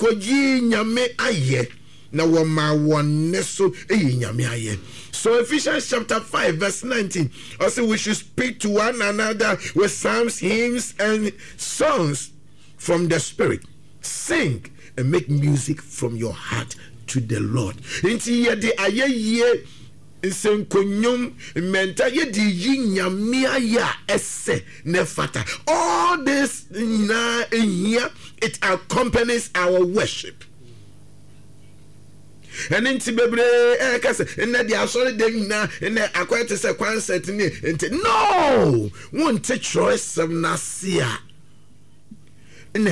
koji nyame aye na wama wone so nyame aye. So Ephesians chapter 5 verse 19 also we should speak to one another with psalms, hymns and songs from the spirit. Sing and make music from your heart to the Lord. Inti ye de aye senkonyum menta ye di yinyame aya esse nefata. All this na here it accompanies our worship. And inti bebre kase na dia asori dem na na akwete se concert ni inti no won't take choice of nasia. In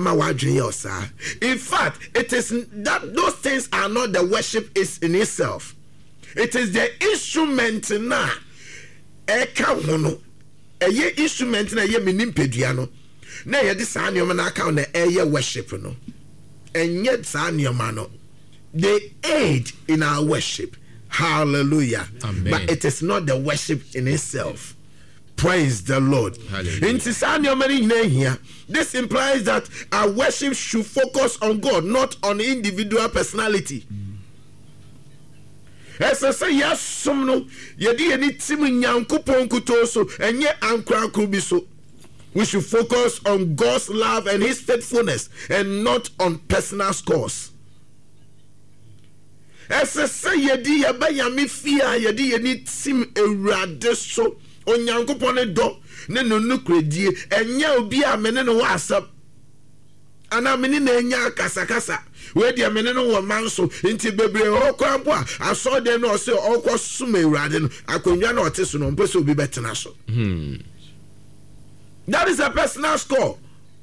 fact, it is that those things are not the worship is in itself. It is the instrument na eka hono. Eye instrument na ye minim pedua no. Na ye de saa nneoma na aka na eye worship no. Enye saa nneoma no. They aid in our worship. Hallelujah. Amen. But it is not the worship in itself. Praise the Lord. This implies that our worship should focus on God, not on individual personality. As I say, yes, some no, we should focus on God's love and His faithfulness and not on personal scores. As I say, yedi yabayami fear, yedi yeni tim eradeso. Onyankopon do ne no nukredie enya obi a mene no wasap ana mene na enya kasakasa we dia mene no wo manso nti bebre okrampo a aso de no se okosum ewrade no akonwa na oteso no mpese obi betena so. That is a personal score.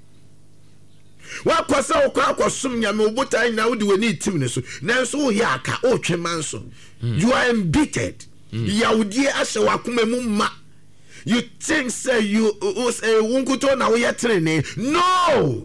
Wa kwasa okosum nyame obotai na wodi wani tim ne so nanso wo ya aka o twemanso. You are embittered. Yaudie ashe wakuma mu ma. You think say you wunkuto na we training? No.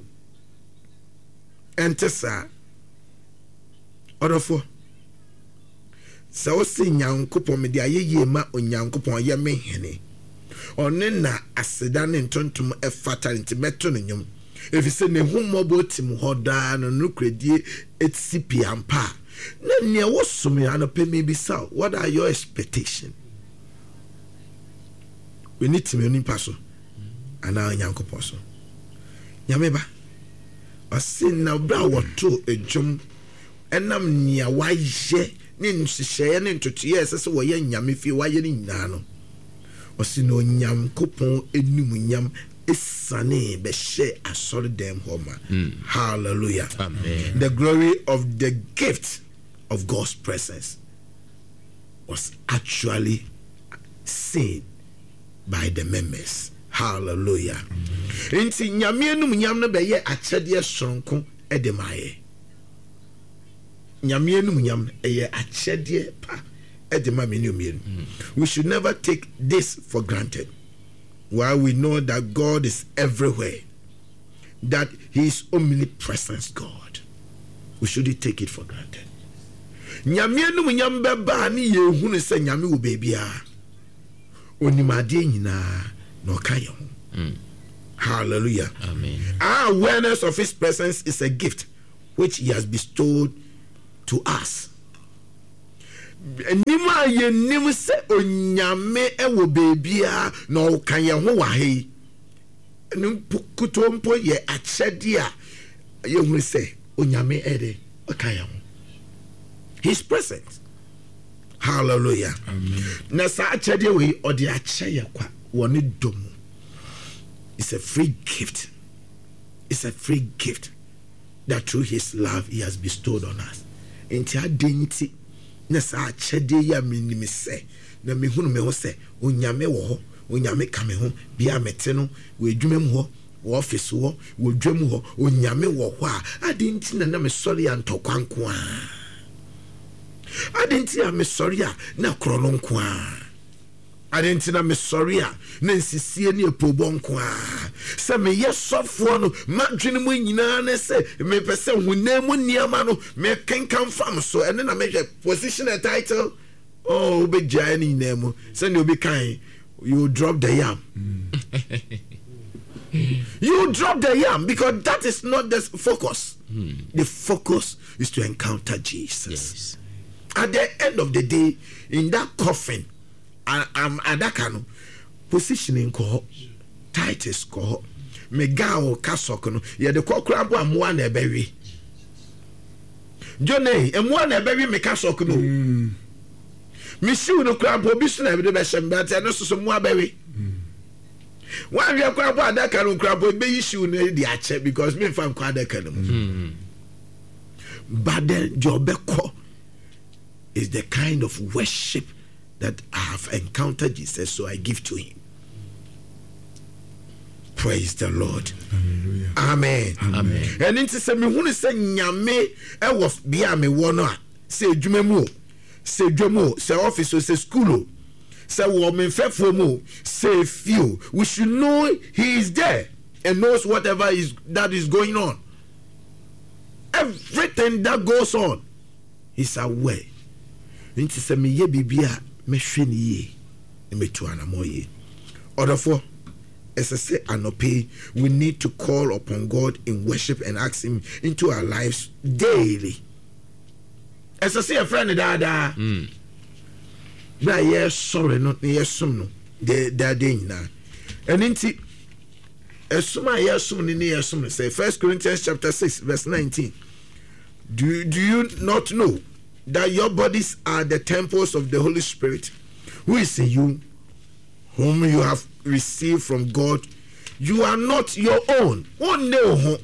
Entesa. Odofo. So si nyankopon me dia ye ma onyankopon ye me hene. One na aseda ne ntontom efata ntimeto no nyum. Efise ne hummobo tim hoda no nukredie etsipi ampa. Na ne wo sumi anope me bisa. What are your expectations? We need to be paso and now Yankopon so. Yameba, I see now bra what to a jum and I'm near why ye nin share into tears as we yan yamifi why yen nano. Or see no yam coupon enum yam is sunny be share a solid damn homer. Hallelujah. Amen. The glory of the gift of God's presence was actually seen by the members. Hallelujah. Inti nyame enum nyam no be ye akyede sonko edemaye. Nyame enum nyam ye akyede pa edema menum. We should never take this for granted. While we know that God is everywhere, that He is omnipresent God, we shouldn't take it for granted. Nyame enum nyam be ba ni ye hunu se nyame wo bebia. Onimade nyina no kayo. Hallelujah. Amen. Our awareness of His presence is a gift which He has bestowed to us. Nima ye nim se onyame ewo bebia no kayo ho wa he. Enu kutompo ye akyede a ye hu se onyame ede okayo. His presence. Hallelujah. Amen. Na sa akyede we odi akye kwa woni dom. It's a free gift. It's a free gift that through His love He has bestowed on us. Enti adenti na sa akyede ya minimi se na me hunu me ho se onyame wo ho onyame ka me ho bia mete no we adwuma mu ho wo office wo dwam ho onyame wo ho a adenti na me sori antokwanko a adenti a me sori a na krono nko a adenti na me sori a na nsisie ne epobo nko a se me yesofo no madwene mu nyina ne se me pese hunemu niama no me kenkan fam so ene na me position a title oh be jani nemu se ne obi kan you drop the yam. You drop the yam because that is not the focus. The focus is to encounter Jesus. Yes. At the end of the day, in that coffin, adaka no positioning ko Titus ko megao kasok no ye de kokra bo amoa na ebewi Johnny amoa na ebewi me kasok no misiu no kra bo bi so na be hyem but no so mo abewi wan hwe kra bo adaka no kra bo be issue no di ache because me fan kwa adaka no but then jobeko is the kind of worship that I have encountered Jesus, so I give to him. Praise the Lord. Hallelujah. Amen. Amen. And into say me hunu say nyame e wo bia me wo no a say dwuma mu say dwamo say office say school say wo me fefo mu say few we should know he is there and knows whatever that is going on. Everything that goes on is aware. Into say me ye bibia me hwe ni ye me to anamoye odofo say anope we need to call upon God in worship and ask him into our lives daily. Say a friend dada na yes sorry no yesum no de day na and inti esuma yesum ni yesum say 1 Corinthians chapter 6 verse 19. Do you not know that your bodies are the temples of the Holy Spirit, who is in you, whom you have received from God? You are not your own. One day,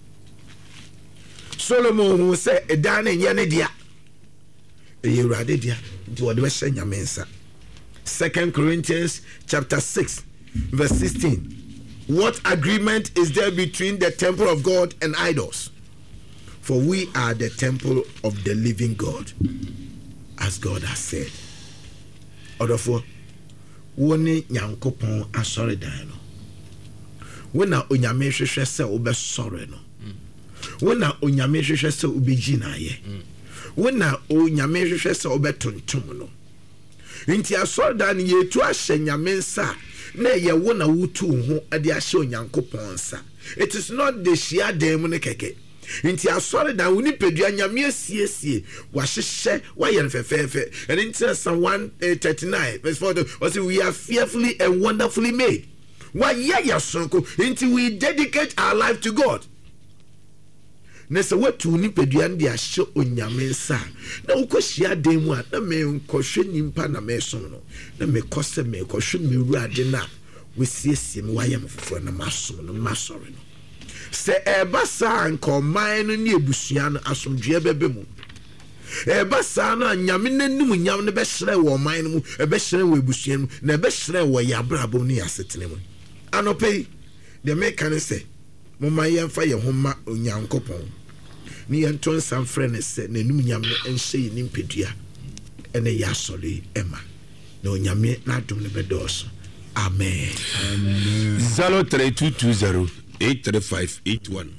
Solomon who said, "Edane nyane dia, eyurade dia." Nti wode be shenya mensa. 2 Corinthians chapter 6 verse 16. What agreement is there between the temple of God and idols? For we are the temple of the living God, as God has said. Odofo, woni nyankopon asore dan no. Wona onyame hwehwe se obe sore no. Wona onyame hwehwe se obeji na ye. Wona onyame hwehwe se obe tontom no. Nti asore dan ye tu ahye nyame nsa na ye wona wutu ho ade ahye onyankopon nsa. It is not the shia dem ne keke. Inti asore da woni pedua nyame asiesie wa hyehye wa yen fefefe and in Psalm 139 verse 4 was we are fearfully and wonderfully made. Wa ya sonko inti we dedicate our life to God. Nese watu ni pedua ndi ahye onyame nsa na ukohia dem mu a na me nkohwe nimpa na me som no na me kose me kohwe me ruade na we siesie me wa yem foforo na masom no masore no. Se eba sa nkoman no ne ebusua no asomdwe bebe mu eba sa no nyame nanim nyam no be hire wo man no mu ebe hire wo ebusua mu na ebe hire wo yabrabo ne yasetene mu anope de make ne se mo man yemfa ye homa onyankopon ni yenton sam frene se nanum nyam no enhye ni mpedua ene yasole ema na onyame na adom ne bedoso. Amen. Amen. 0322 83581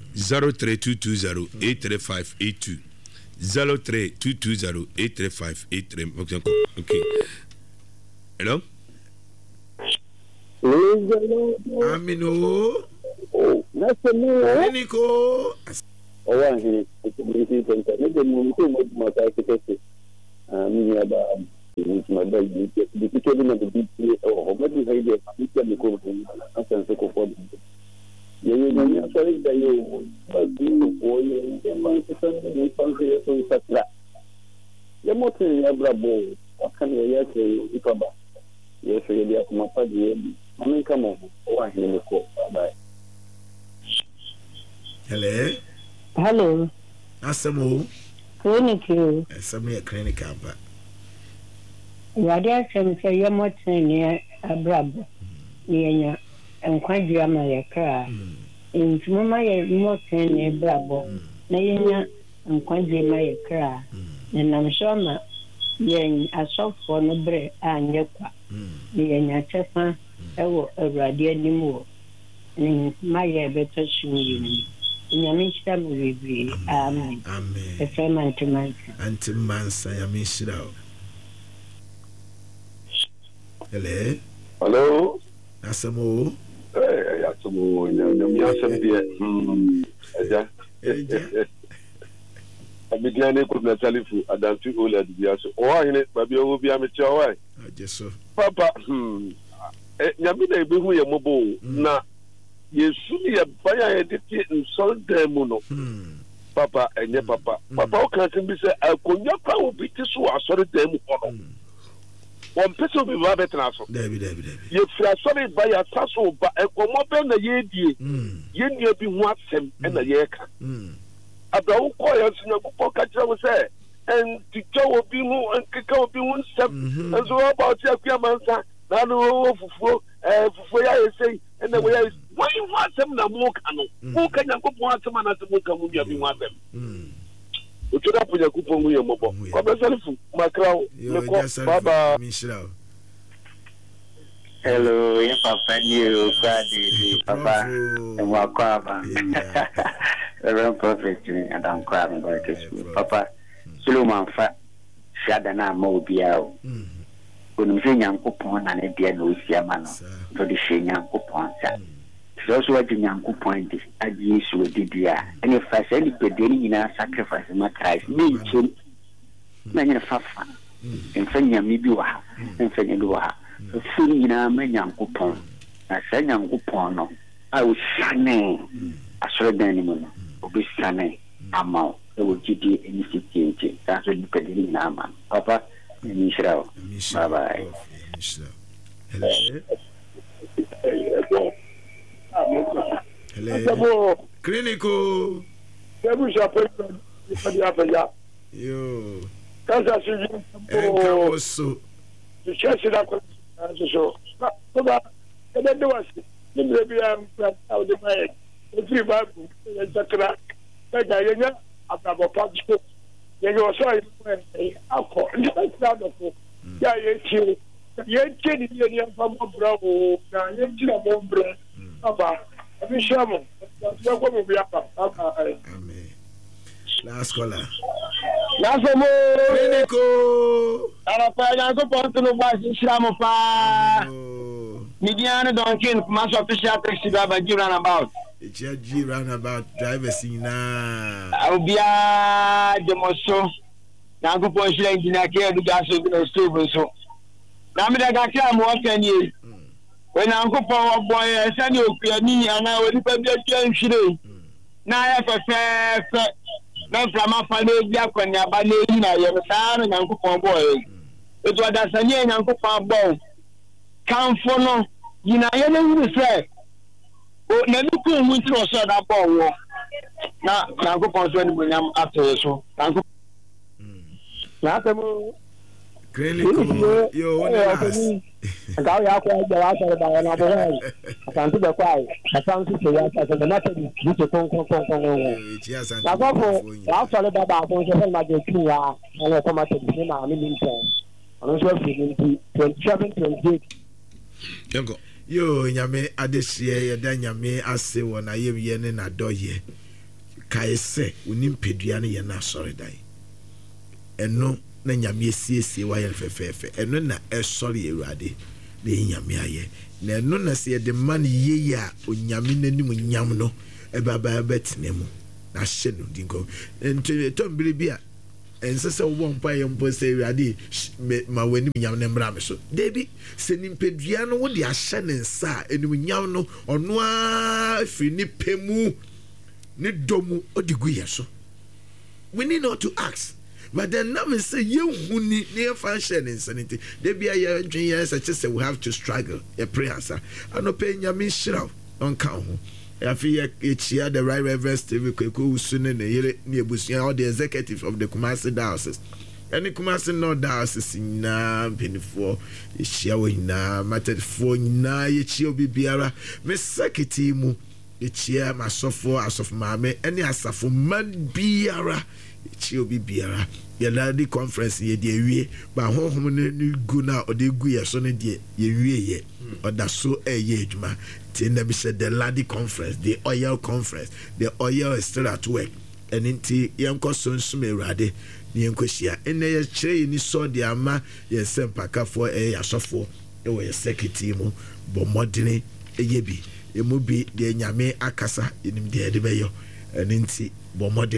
03220-83582 03220-83583. Okay. Hello? Amino. Oh, that's a new Nico. Oh, I'm here. It's a busy center. Maybe I'm going to my architect. My baby, the beginning of the big or what do I get? You can go home. I can take for them. You know, sorry that you boy and my son and country so such that. The motor Abrabo, what can you say? Icaba. Yes, really, at my party. I mean, come on. Oh, I hear the call. Bye. Hello. Hello. Asamo. Clinic. Asamo clinic camper. Radia sem say your motin near Abrabo. Near nkwadua ma yakra ntuma ye motin ne brabo na yenya nkwadua ma yakra na nam shoma yen asofo no bre anye kwa ne yenya chefa ewo awrade anim wo ne ma ye beto shumi nyame chita mu bebre. Amen. Amen. Efema antimansa yame shira. Hello. Asamo. Asamo, nyam yasem die. Eja. Mediane could not tell you Adanti Ola Diaso. Or in it, Baby Obiamicha. Why? I just so. Papa, Yamina Bihu Yamobo. Na, you see a buyer edited and sold them. Papa, and your papa. Papa can't be said, I could not will be this so I saw them. One person will be rabbit naso. David. You feel sorry by a tassel, but a common ye, you be what him and a year. About quiet in your pocket, I was there. And the Joe will be more and kick out be one step. And so about your grandmother, now for I say, and the way I why you want them to walk? Who can you want someone at the book and you want them? You should have put your coupon with your mobile. My crown, Baba. Hello, yes, Papa, you, Papa, and Wakaba. Reverend Prophet, and I'm crying about this. Papa, Suleiman Fat, Shadana Mobiao. When we say young coupon and a dear Lucia Mano, for the Shin young coupon. So what the young coupon is, I use with Didia. And if I send it to Denny in our sacrifice, my Christ, me, too. Many of Fafa, and Fenya Mibua, and Fenya Dua. Soon in a man young coupon. I said young coupon. I was shining. I saw the animal. Be sunny, amount, it will give you any city. That's what you can do in Amman. Papa, Michelle. Bye bye. Hello. Clinical. Yo. So. The church is up. So, and then there was maybe I'm out the way. Every Bible, etc. Like I know about Pacho. You know, sorry, alcohol. Yeah, you can't from Bravo. You Papa, I'm sure. Amen. Last caller. Last more. Clinical. I'm going to watch Shramopa. Midiana Donkin, mass official taxi driver, G roundabout. It's your G roundabout drivers in now. I'll be a demoso. Now go for a engineer care to gas in the stove. So now I got more 10 years. When Uncle Power Boy, I send you a knee and I will be a today. Now I have a fair. Not from a family, when you're by your son and Uncle Power Boy. It was a young Uncle Power Boy. Come for no, you know, you know, say, oh, never could win to a sort of ball. Now, go on when I'm after so. Clinical, you I got out of another way. I can't do the quiet. I found it to us as a matter of the phone. Yes, I'll tell about my king and I come out to the I mean, I'm also feeling 27, 28. Yo, Yame Adesia, Yame Ase, when I am yen and adoye. Kaise, unim Pedriani yana sorry die. And no, Nanyame see why fefe, and no, sorry, Erade, the Yame. No, no, say the money ye ya, Unyamine Yamno, a baba bet nemo. Na shenu dingo. And to Tom Bilibia. And so one pie and post ready my when yam nembram so Debbie sending Pedriano what the ashanen sa and when yam or noa fini pemu ni domu or degree so. We need not to ask. But then now we say you who need near fashion insanity. Debbie a year and 3 years I just say we have to struggle a prayer sir. I no paying your mission on count. I feel each year the right Reverend Steve Kweku soon in the year near Busia or the executive of the Kumasi Diocese. And the Kumasi North Diocese in penny for a showing now, mattered for na each year be biara. Miss Sakitimu, each year my software as of Mame, any as of man biara, each year be biara. Your lady conference ye dear we, but home new guna or the guya sonny dear ye, or that so a ye, ma. Never said the Lady Conference, the oil conference, the oil is still at work. And into young cousins may rade, the Yankosia, and they are chain is so the ama, yes, send paka for a sofo, a way a secretimo, but modern a yebi, a mubi, the Yame Akasa in the Edebayo, and into Bomodini,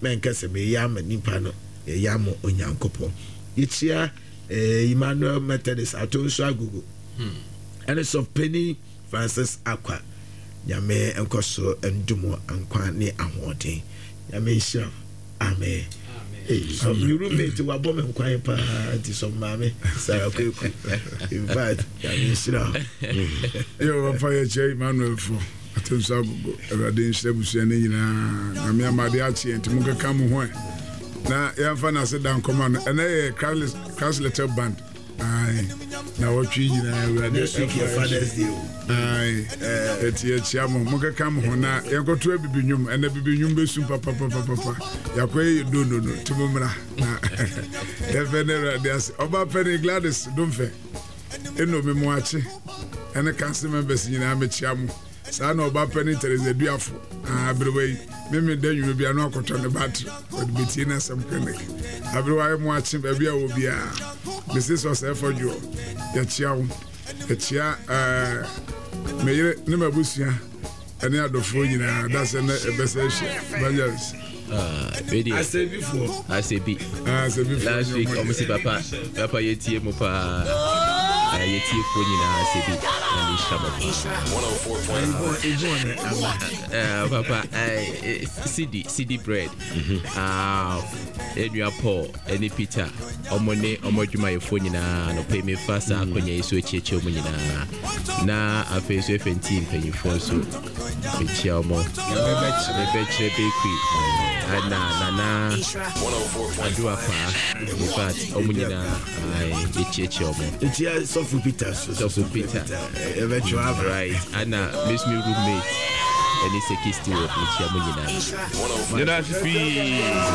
menkese me yam nipa no yam onyankopon yichia Emmanuel Methodist atonso agogo and so Penny Francis Akwa nyame enkoso endumo ankwa ne ahoden nyame hira amen. So you roommate wa bom nkwan pa ti so mame Sarah Kweku in fact nyame hira yo papa ye che Emmanuel fo atonso agogo erade nhira busua ne nyina nyame amade achi entimu keka mo ho na yamfa na se dan command ene Christ Little Band ai na watwi nyina erade speak your Father's Day ai etia mo keka mo ho na yakoto abibinyum ene bibinyum besu papa yakwe do timumra na evenera des oba Penny Gladys Domfe eno me mo achi ene council members nyina amechia mo sa na oba Penny Teresa Duafo abrewe meme danyu bia no akoto ne battery with beti na some clinic abrewe mo achi ba bia wo bia Mrs. Osefo Jo ya chia meyere ne mabusia ene adofo nyina that's an ebeseshe evangelist video I said before last week almost papa yetie mo pa yetie fo nyina asebi na shaba 104.9 papa CD bread enua Paul eni Peter omodwuma yefo nyina no pay me fast akonya yeso echiche omo nyina na afeso FNT mpanyifo so echia omo bebeche bakery na adua pa in fact omo nyina echiche omo echia Sofu Peter eventual right ana miss me roommate and it's a kiss to echia omo nyina